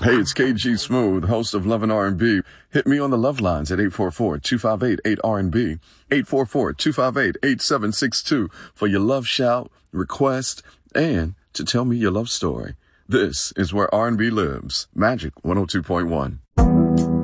Hey, it's KG Smooth, host of Love and R&B. Hit me on the love lines at 844-258-8RNB, 844-258-8762 for your love shout, request, and to tell me your love story. This is where R&B lives. Magic 102.1.